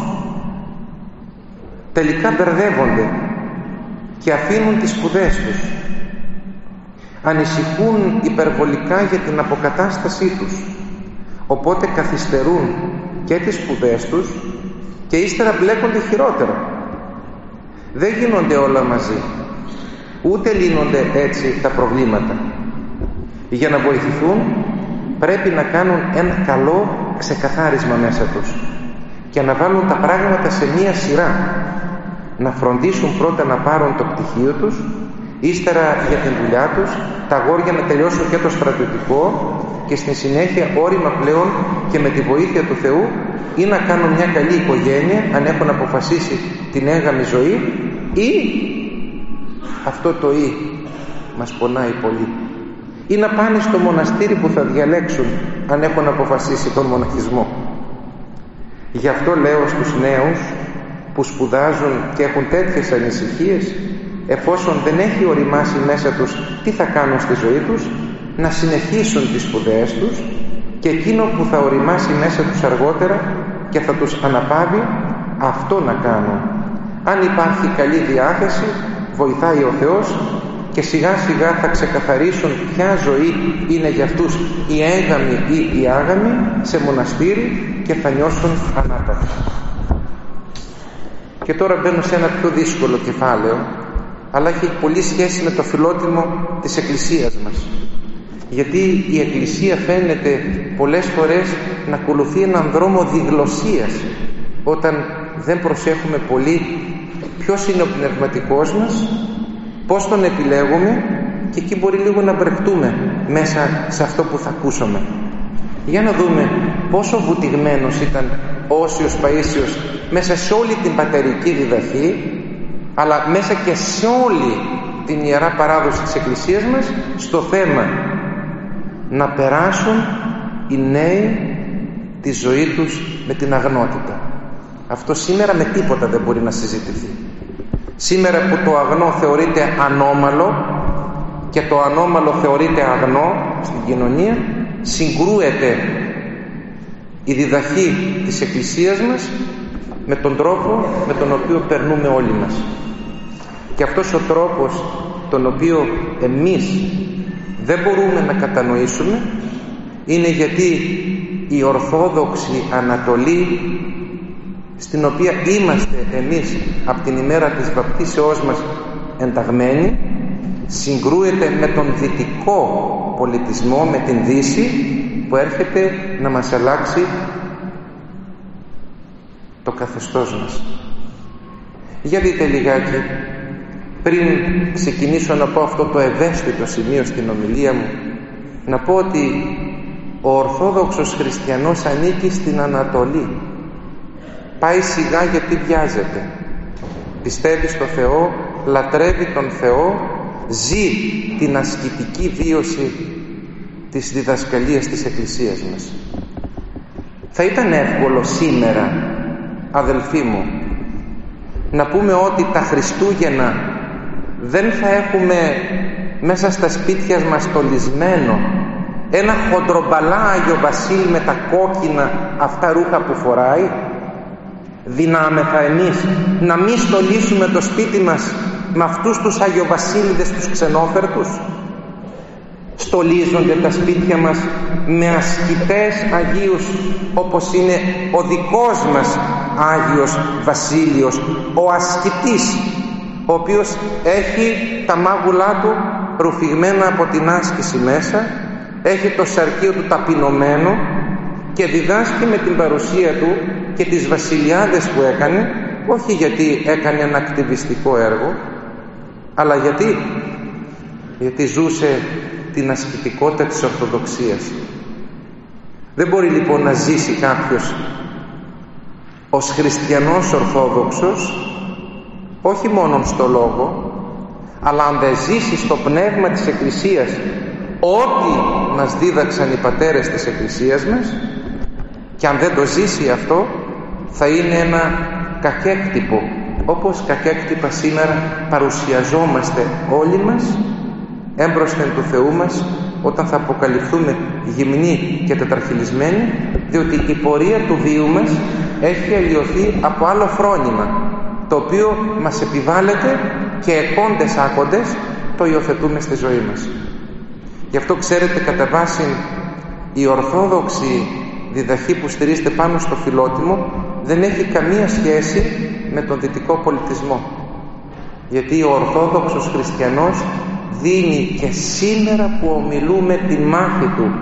Τελικά μπερδεύονται και αφήνουν τις σπουδές τους. Ανησυχούν υπερβολικά για την αποκατάστασή τους, οπότε καθυστερούν και τις σπουδές τους και ύστερα μπλέκονται χειρότερα. Δεν γίνονται όλα μαζί, ούτε λύνονται έτσι τα προβλήματα. Για να βοηθηθούν πρέπει να κάνουν ένα καλό ξεκαθάρισμα μέσα τους και να βάλουν τα πράγματα σε μία σειρά. Να φροντίσουν πρώτα να πάρουν το πτυχίο τους, ύστερα για την δουλειά τους, τα αγόρια να τελειώσουν και το στρατιωτικό και στη συνέχεια όρημα πλέον και με τη βοήθεια του Θεού ή να κάνουν μια καλή οικογένεια αν έχουν αποφασίσει την έγαμη ζωή, ή αυτό το ή μας πονάει πολύ, ή να πάνε στο μοναστήρι που θα διαλέξουν αν έχουν αποφασίσει τον μοναχισμό. Γι' αυτό λέω στους νέους που σπουδάζουν και έχουν τέτοιες ανησυχίες, εφόσον δεν έχει οριμάσει μέσα τους τι θα κάνουν στη ζωή τους, να συνεχίσουν τις σπουδές τους, και εκείνο που θα οριμάσει μέσα τους αργότερα και θα τους αναπαύει, αυτό να κάνουν. Αν υπάρχει καλή διάθεση, βοηθάει ο Θεός και σιγά σιγά θα ξεκαθαρίσουν ποια ζωή είναι για αυτούς, η έγαμη ή η άγαμη, σε μοναστήρι, και θα νιώσουν ανάπαυση. Και τώρα μπαίνω σε ένα πιο δύσκολο κεφάλαιο, αλλά έχει πολύ σχέση με το φιλότιμο της Εκκλησίας μας. Γιατί η Εκκλησία φαίνεται πολλές φορές να ακολουθεί έναν δρόμο διγλωσσίας, όταν δεν προσέχουμε πολύ ποιος είναι ο πνευματικός μας, πώς τον επιλέγουμε, και εκεί μπορεί λίγο να μπρεχτούμε μέσα σε αυτό που θα ακούσουμε. Για να δούμε πόσο βουτυγμένος ήταν ο Όσιος Παΐσιος μέσα σε όλη την πατερική διδαχή, αλλά μέσα και σε όλη την Ιερά Παράδοση της Εκκλησίας μας, στο θέμα να περάσουν οι νέοι τη ζωή τους με την αγνότητα. Αυτό σήμερα με τίποτα δεν μπορεί να συζητηθεί. Σήμερα που το αγνό θεωρείται ανώμαλο και το ανώμαλο θεωρείται αγνό στην κοινωνία, συγκρούεται η διδαχή της Εκκλησίας μας με τον τρόπο με τον οποίο περνούμε όλοι μας. Και αυτός ο τρόπος τον οποίο εμείς δεν μπορούμε να κατανοήσουμε είναι γιατί η Ορθόδοξη Ανατολή, στην οποία είμαστε εμείς από την ημέρα της βαπτίσεώς μας ενταγμένοι, συγκρούεται με τον δυτικό πολιτισμό, με την Δύση που έρχεται να μας αλλάξει το καθεστώς μας. Για δείτε λιγάκι, πριν ξεκινήσω να πω αυτό το ευαίσθητο σημείο στην ομιλία μου, να πω ότι ο Ορθόδοξος Χριστιανός ανήκει στην Ανατολή. Πάει σιγά γιατί βιάζεται. Πιστεύει στο Θεό, λατρεύει τον Θεό ζει την ασκητική βίωση της διδασκαλίας της Εκκλησίας μας. Θα ήταν εύκολο σήμερα, αδελφοί μου, να πούμε ότι τα Χριστούγεννα δεν θα έχουμε μέσα στα σπίτια μας στολισμένο ένα χοντρομπαλά Άγιο Βασίλη με τα κόκκινα αυτά ρούχα που φοράει? Δυνάμεθα εμείς να μην στολίσουμε το σπίτι μας με αυτούς τους Αγιοβασίλειδες τους ξενόφερτους? Στολίζονται τα σπίτια μας με ασκητές Αγίους, όπως είναι ο δικός μας Άγιος Βασίλειος, ο ασκητής, ο οποίος έχει τα μάγουλά του ρουφηγμένα από την άσκηση μέσα, έχει το σαρκείο του ταπεινωμένο και διδάσκει με την παρουσία του και τις βασιλιάδες που έκανε, όχι γιατί έκανε ένα ακτιβιστικό έργο, αλλά γιατί γιατί ζούσε την ασκητικότητα της Ορθοδοξίας. Δεν μπορεί λοιπόν να ζήσει κάποιος ως χριστιανός Ορθόδοξος όχι μόνον στο λόγο, αλλά αν δεν ζήσει στο πνεύμα της Εκκλησίας ό,τι μας δίδαξαν οι πατέρες της Εκκλησίας μας, και αν δεν το ζήσει αυτό, θα είναι ένα κακέκτυπο, όπως κακέκτυπα σήμερα παρουσιαζόμαστε όλοι μας έμπροσθεν του Θεού μας όταν θα αποκαλυφθούμε γυμνοί και τετραχυλισμένοι, διότι η πορεία του βίου μας έχει αλλοιωθεί από άλλο φρόνημα, το οποίο μας επιβάλλεται και εκόντες άκοντες το υιοθετούμε στη ζωή μας. Γι' αυτό ξέρετε, κατά βάση η ορθόδοξη διδαχή που στηρίζεται πάνω στο φιλότιμο δεν έχει καμία σχέση με τον δυτικό πολιτισμό, γιατί ο Ορθόδοξος χριστιανός δίνει και σήμερα που ομιλούμε τη μάχη του.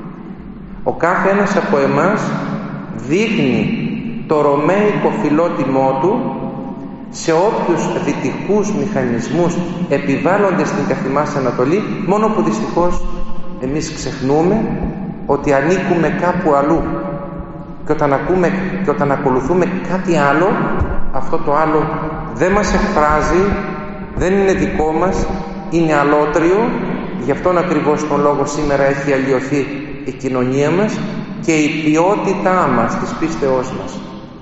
Ο κάθε ένας από εμάς δείχνει το ρωμαϊκό φιλότιμό του σε όποιους δυτικούς μηχανισμούς επιβάλλονται στην καθημάς Ανατολή, μόνο που δυστυχώς εμείς ξεχνούμε ότι ανήκουμε κάπου αλλού, και όταν, ακούμε, και όταν ακολουθούμε κάτι άλλο, αυτό το άλλο δεν μας εκφράζει, δεν είναι δικό μας, είναι αλότριο. Γι' αυτόν ακριβώς τον λόγο σήμερα έχει αλλοιωθεί η κοινωνία μας και η ποιότητά μας, της πίστεώς μας.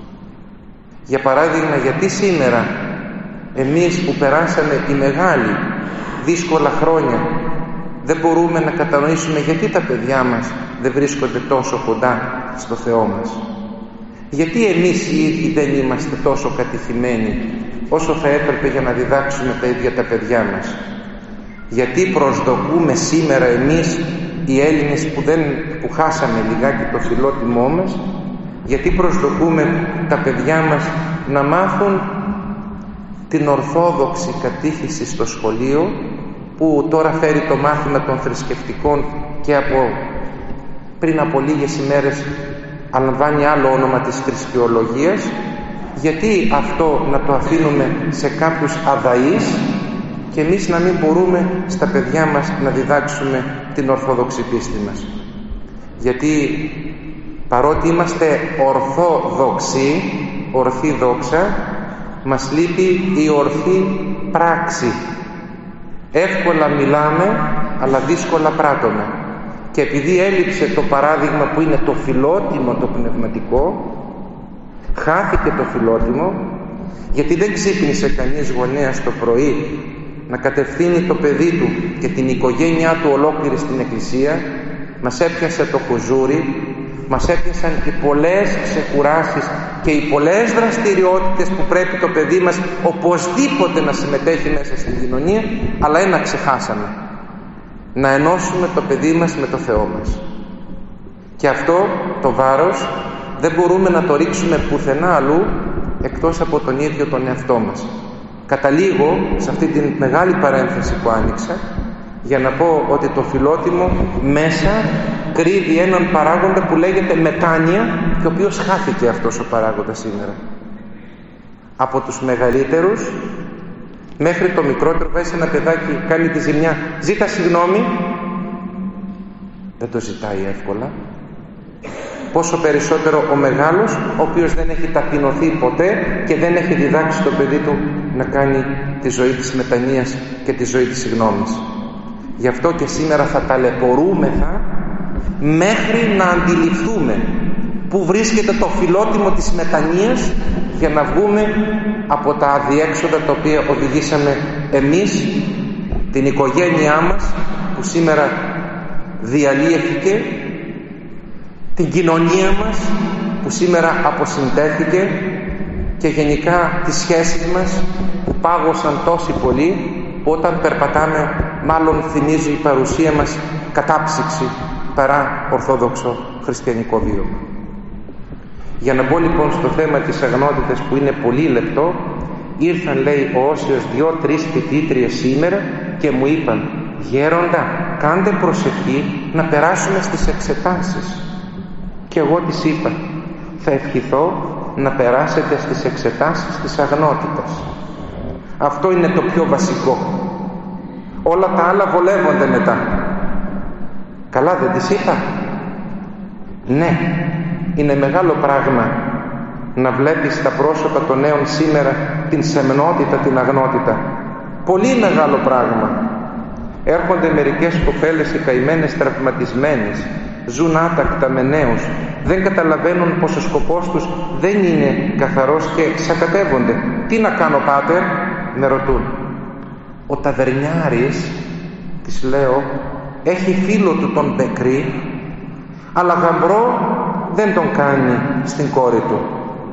Για παράδειγμα, γιατί σήμερα εμείς που περάσαμε οι μεγάλοι δύσκολα χρόνια δεν μπορούμε να κατανοήσουμε γιατί τα παιδιά μας δεν βρίσκονται τόσο κοντά στο Θεό μας? Γιατί εμείς οι ίδιοι δεν είμαστε τόσο κατηχημένοι όσο θα έπρεπε για να διδάξουμε τα ίδια τα παιδιά μας? Γιατί προσδοκούμε σήμερα εμείς οι Έλληνες που, δεν, που χάσαμε λιγάκι το φιλότιμό μας, γιατί προσδοκούμε τα παιδιά μας να μάθουν την ορθόδοξη κατήχηση στο σχολείο, που τώρα φέρει το μάθημα των θρησκευτικών και από πριν από λίγες ημέρες αναλαμβάνει άλλο όνομα της θρησκεολογίας? Γιατί αυτό να το αφήνουμε σε κάποιους αδαείς και εμείς να μην μπορούμε στα παιδιά μας να διδάξουμε την ορθόδοξη πίστη μας? Γιατί παρότι είμαστε ορθόδοξοι, ορθή δόξα, μας λείπει η ορθή πράξη. Εύκολα μιλάμε, αλλά δύσκολα πράττουμε. Και επειδή έλειψε το παράδειγμα που είναι το φιλότιμο το πνευματικό, χάθηκε το φιλότιμο, γιατί δεν ξύπνησε κανείς γονέας το πρωί να κατευθύνει το παιδί του και την οικογένειά του ολόκληρη στην Εκκλησία. Μας έπιασε το χουζούρι, μας έπιασαν οι πολλές ξεκουράσεις και οι πολλές δραστηριότητες που πρέπει το παιδί μας οπωσδήποτε να συμμετέχει μέσα στην κοινωνία, αλλά ένα ξεχάσαμε: να ενώσουμε το παιδί μας με το Θεό μας. Και αυτό το βάρος δεν μπορούμε να το ρίξουμε πουθενά αλλού εκτός από τον ίδιο τον εαυτό μας. Καταλήγω σε αυτή την μεγάλη παρένθεση που άνοιξα για να πω ότι το φιλότιμο μέσα κρύβει έναν παράγοντα που λέγεται μετάνοια, και ο οποίος χάθηκε αυτός ο παράγοντας σήμερα. Από τους μεγαλύτερους μέχρι το μικρότερο, βάζει ένα παιδάκι, κάνει τη ζημιά, ζήτα συγγνώμη, δεν το ζητάει εύκολα. πόσο περισσότερο ο μεγάλος, ο οποίος δεν έχει ταπεινωθεί ποτέ και δεν έχει διδάξει το παιδί του να κάνει τη ζωή της μετανοίας και τη ζωή της συγγνώμης. Γι' αυτό και σήμερα θα ταλαιπωρούμεθα μέχρι να αντιληφθούμε που βρίσκεται το φιλότιμο της μετανοίας, για να βγούμε από τα αδιέξοδα τα οποία οδηγήσαμε εμείς, την οικογένειά μας που σήμερα διαλύθηκε, την κοινωνία μας που σήμερα αποσυντέθηκε και γενικά τις σχέσεις μας που πάγωσαν τόσοι πολλοί, που όταν περπατάμε μάλλον θυμίζει η παρουσία μας κατάψυξη παρά ορθόδοξο χριστιανικό βίωμα. Για να μπω λοιπόν στο θέμα της αγνότητας, που είναι πολύ λεπτό, ήρθαν, λέει ο Όσιος, δυο-τρεις φοιτήτριες σήμερα και μου είπαν: «Γέροντα, κάντε προσευχή να περάσουμε στις εξετάσεις». Και εγώ της είπα: «Θα ευχηθώ να περάσετε στις εξετάσεις της αγνότητας. Αυτό είναι το πιο βασικό. Όλα τα άλλα βολεύονται μετά». Καλά δεν της είπα? Ναι, είναι μεγάλο πράγμα να βλέπεις στα πρόσωπα των νέων σήμερα την σεμνότητα, την αγνότητα. Πολύ μεγάλο πράγμα. Έρχονται μερικές κοπέλες οι καημένες, τραυματισμένες, ζουν άτακτα με νέους, δεν καταλαβαίνουν πως ο σκοπός τους δεν είναι καθαρός και σακατεύονται. «Τι να κάνω, πάτερ?» με ρωτούν. «Ο ταβερνιάρης», της λέω, «έχει φίλο του τον Μπεκρή, αλλά γαμπρό δεν τον κάνει στην κόρη του.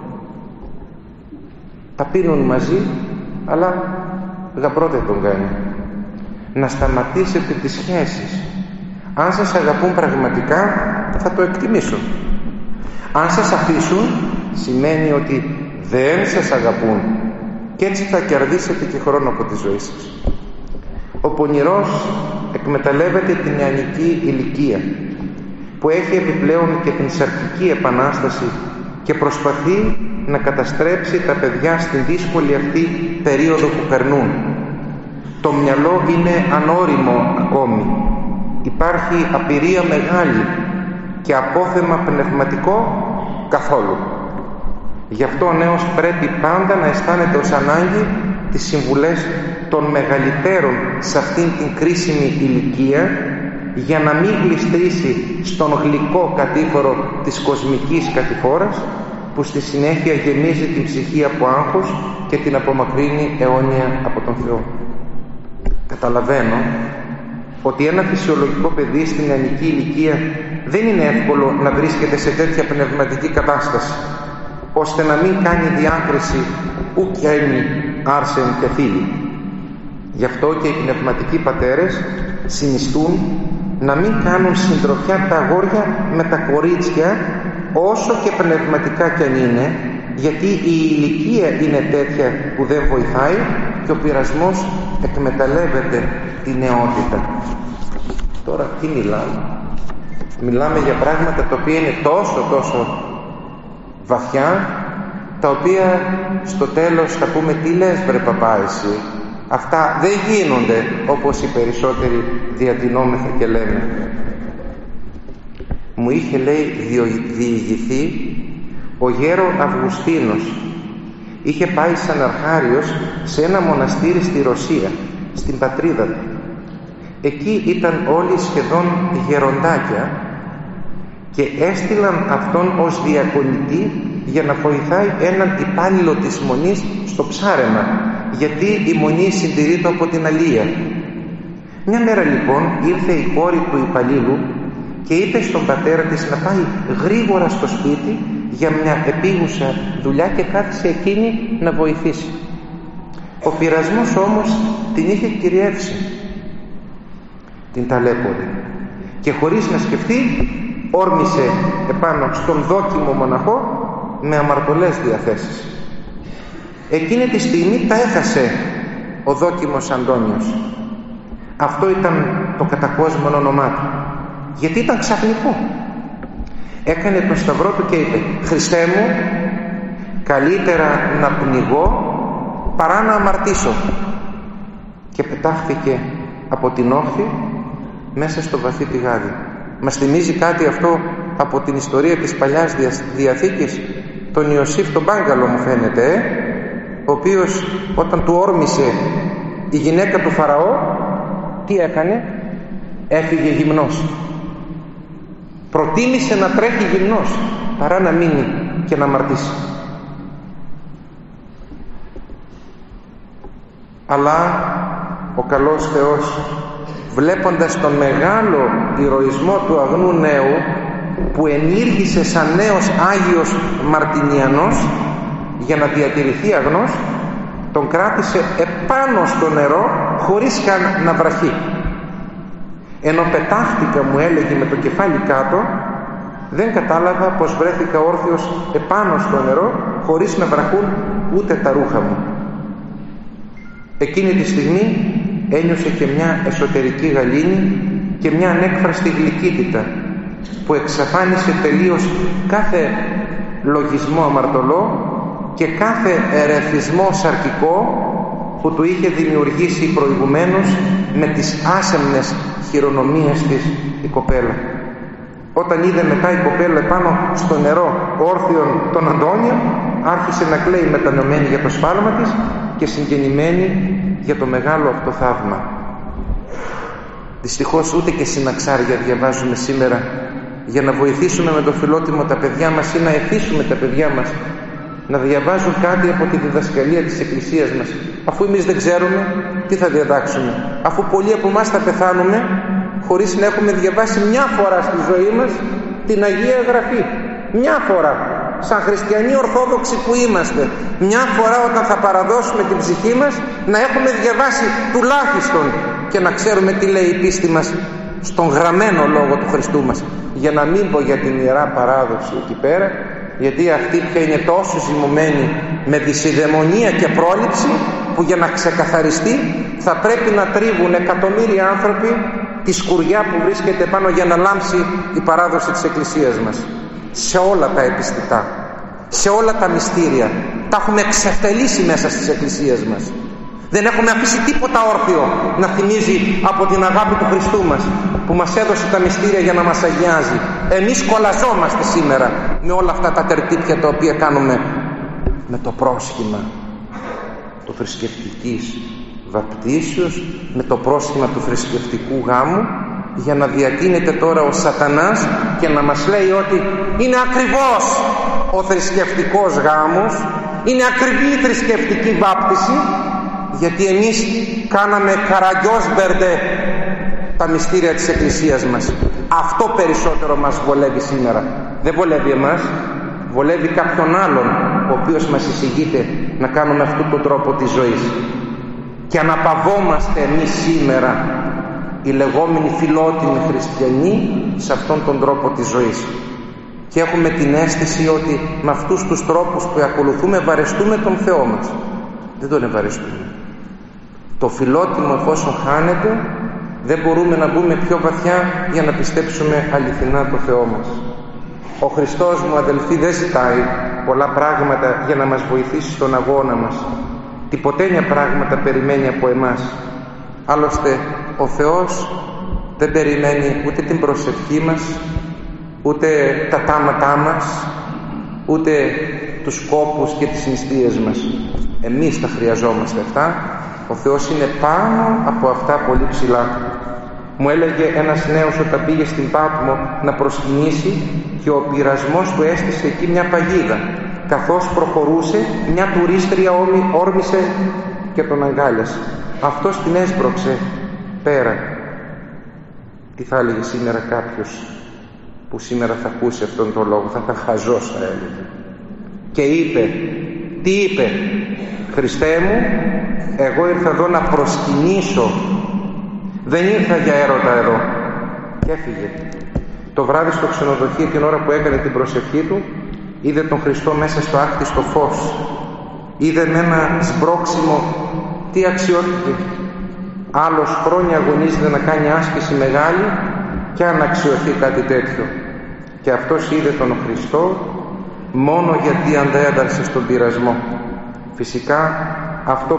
Τα πίνουν μαζί, αλλά γαμπρό δεν τον κάνει. Να σταματήσετε τις σχέσεις. Αν σας αγαπούν πραγματικά, θα το εκτιμήσουν. Αν σας αφήσουν, σημαίνει ότι δεν σας αγαπούν, και έτσι θα κερδίσετε και χρόνο από τη ζωή σας». Ο πονηρός εκμεταλλεύεται την νεανική ηλικία, που έχει επιπλέον και την σαρκική επανάσταση, και προσπαθεί να καταστρέψει τα παιδιά στην δύσκολη αυτή περίοδο που περνούν. Το μυαλό είναι ανώριμο ακόμη. Υπάρχει απειρία μεγάλη και απόθεμα πνευματικό καθόλου. Γι' αυτό ο νέος πρέπει πάντα να αισθάνεται ως ανάγκη τις συμβουλές των μεγαλύτερων σε αυτήν την κρίσιμη ηλικία, για να μην γλιστρήσει στον γλυκό κατήφορο της κοσμικής κατηφόρας, που στη συνέχεια γεμίζει την ψυχή από άγχος και την απομακρύνει αιώνια από τον Θεό. Καταλαβαίνω ότι ένα φυσιολογικό παιδί στην νεανική ηλικία δεν είναι εύκολο να βρίσκεται σε τέτοια πνευματική κατάσταση, ώστε να μην κάνει διάκριση ουκ γέννη άρσεν και φίλοι. Γι' αυτό και οι πνευματικοί πατέρες συνιστούν να μην κάνουν συντροφιά τα αγόρια με τα κορίτσια, όσο και πνευματικά κι αν είναι, γιατί η ηλικία είναι τέτοια που δεν βοηθάει και ο πειρασμός εκμεταλλεύεται τη νεότητα. Τώρα τι μιλάμε? Μιλάμε για πράγματα τα οποία είναι τόσο τόσο βαθιά, τα οποία στο τέλος θα πούμε: «Τι λες βρε παπά εσύ?» Αυτά δεν γίνονται όπως οι περισσότεροι διατηνόμεθα και λέμε. Μου είχε, λέει, διηγηθεί ο γέρο Αυγουστίνος. Είχε πάει σαν αρχάριος σε ένα μοναστήρι στη Ρωσία, στην πατρίδα του. Εκεί ήταν όλοι σχεδόν γεροντάκια και έστειλαν αυτόν ως διακονητή για να βοηθάει έναν υπάλληλο της μονής στο ψάρεμα, γιατί η μονή συντηρείται από την αλία. Μια μέρα λοιπόν ήρθε η κόρη του υπαλλήλου και είπε στον πατέρα της να πάει γρήγορα στο σπίτι για μια επίγουσα δουλειά και κάθισε εκείνη να βοηθήσει. Ο πειρασμός όμως την είχε κυριεύσει, την ταλέπορη, και χωρίς να σκεφτεί όρμησε επάνω στον δόκιμο μοναχό με αμαρτωλές διαθέσεις. Εκείνη τη στιγμή τα έχασε ο δόκιμος Αντώνιος. Αυτό ήταν το κατακόσμονο όνομά του, γιατί ήταν ξαφνικό. Έκανε τον σταυρό του και είπε: «Χριστέ μου, καλύτερα να πνιγώ παρά να αμαρτήσω». Και πετάχθηκε από την όχθη μέσα στο βαθύ πηγάδι. Μας θυμίζει κάτι αυτό από την ιστορία της Παλιάς Διαθήκης, τον Ιωσήφ τον Μπάγκαλο μου φαίνεται, ε? ο οποίος όταν του όρμησε η γυναίκα του Φαραώ, τι έκανε? Έφυγε γυμνός. Προτίμησε να τρέχει γυμνός παρά να μείνει και να αμαρτήσει. Αλλά ο καλός Θεός, βλέποντας τον μεγάλο ηρωισμό του αγνού νέου που ενήργησε σαν νέος Άγιος Μαρτινιανός για να διατηρηθεί αγνός, τον κράτησε επάνω στο νερό χωρίς καν να βραχεί. Ενώ πετάχτηκα, μου έλεγε, με το κεφάλι κάτω, δεν κατάλαβα πως βρέθηκα όρθιος επάνω στο νερό χωρίς να βραχούν ούτε τα ρούχα μου. Εκείνη τη στιγμή ένιωσε και μια εσωτερική γαλήνη και μια ανέκφραστη γλυκύτητα που εξαφάνισε τελείως κάθε λογισμό αμαρτωλό και κάθε ερεθισμό σαρκικό που του είχε δημιουργήσει προηγουμένως με τις άσεμνες χειρονομίες της η κοπέλα. Όταν είδε μετά η κοπέλα πάνω στο νερό όρθιον τον Αντώνιο, άρχισε να κλαίει μετανομένη για το σφάλμα της και συγγενημένη για το μεγάλο αυτό θαύμα. Δυστυχώς ούτε και συναξάρια διαβάζουμε σήμερα για να βοηθήσουμε με το φιλότιμο τα παιδιά μας ή να εθίσουμε τα παιδιά μας να διαβάζουν κάτι από τη διδασκαλία της Εκκλησίας μας. Αφού εμείς δεν ξέρουμε, τι θα διαδάξουμε? Αφού πολλοί από εμάς θα πεθάνουμε χωρίς να έχουμε διαβάσει μια φορά στη ζωή μας την Αγία Γραφή. Μια φορά, σαν χριστιανοί ορθόδοξοι που είμαστε, μια φορά όταν θα παραδώσουμε την ψυχή μας, να έχουμε διαβάσει τουλάχιστον και να ξέρουμε τι λέει η πίστη μας στον γραμμένο λόγο του Χριστού μας. Για να μην πω για την Ιερά Παράδοση εκεί πέρα, γιατί αυτή πια είναι τόσο ζυμωμένη με δυσιδαιμονία και πρόληψη, που για να ξεκαθαριστεί θα πρέπει να τρίβουν εκατομμύρια άνθρωποι τη σκουριά που βρίσκεται πάνω για να λάμψει η παράδοση της Εκκλησίας μας. Σε όλα τα επιστητά, σε όλα τα μυστήρια, τα έχουμε εξευτελίσει μέσα στις εκκλησίες μας. Δεν έχουμε αφήσει τίποτα όρθιο να θυμίζει από την αγάπη του Χριστού μας, που μας έδωσε τα μυστήρια για να μας αγιάζει. Εμείς κολλαζόμαστε σήμερα με όλα αυτά τα τερτύπια τα οποία κάνουμε με το πρόσχημα του θρησκευτικής βαπτίσεως, με το πρόσχημα του θρησκευτικού γάμου, για να διακίνεται τώρα ο σατανάς και να μας λέει ότι είναι ακριβώς ο θρησκευτικός γάμος, είναι ακριβή η θρησκευτική βάπτιση, γιατί εμείς κάναμε καραγκιόζμπερντε τα μυστήρια της Εκκλησίας μας. Αυτό περισσότερο μας βολεύει σήμερα. Δεν βολεύει εμάς, βολεύει κάποιον άλλον ο οποίος μας εισηγείται να κάνουμε αυτόν τον τρόπο της ζωής. Και αναπαυόμαστε εμείς σήμερα, οι λεγόμενοι φιλότιμοι χριστιανοί, σε αυτόν τον τρόπο της ζωής. Και έχουμε την αίσθηση ότι με αυτούς τους τρόπους που ακολουθούμε βαρεστούμε τον Θεό μας. Δεν τον ευαρεστούμε. Το φιλότιμο εφόσον χάνεται, δεν μπορούμε να μπούμε πιο βαθιά για να πιστέψουμε αληθινά το Θεό μας. Ο Χριστός μου, αδελφοί, δεν ζητάει πολλά πράγματα για να μας βοηθήσει στον αγώνα μας. Τιποτένια πράγματα περιμένει από εμάς. Άλλωστε ο Θεός δεν περιμένει ούτε την προσευχή μας, ούτε τα τάματά μας, ούτε τους κόπους και τις νηστείες μας. Εμείς τα χρειαζόμαστε αυτά. Ο Θεός είναι πάνω από αυτά πολύ ψηλά. Μου έλεγε ένας νέος όταν πήγε στην Πάτμο να προσκυνήσει και ο πειρασμός του έστησε εκεί μια παγίδα. Καθώς προχωρούσε, μια τουρίστρια όρμησε και τον αγκάλιασε. Αυτός την έσπρωξε πέρα. Τι θα έλεγε σήμερα κάποιος που σήμερα θα ακούσει αυτόν τον λόγο? Θα ήταν χαζός, θα έλεγε. Και είπε, τι είπε? Χριστέ μου, εγώ ήρθα εδώ να προσκυνήσω, δεν ήρθα για έρωτα εδώ. Και έφυγε. Το βράδυ στο ξενοδοχείο, την ώρα που έκανε την προσευχή του, είδε τον Χριστό μέσα στο άκτιστο φως. Είδε με ένα σμπρόξιμο τι αξιώθηκε. Άλλος χρόνια αγωνίζεται να κάνει άσκηση μεγάλη και αν αξιωθεί κάτι τέτοιο. Και αυτός είδε τον Χριστό μόνο γιατί αντέδρασε στον πειρασμό. Φυσικά αυτό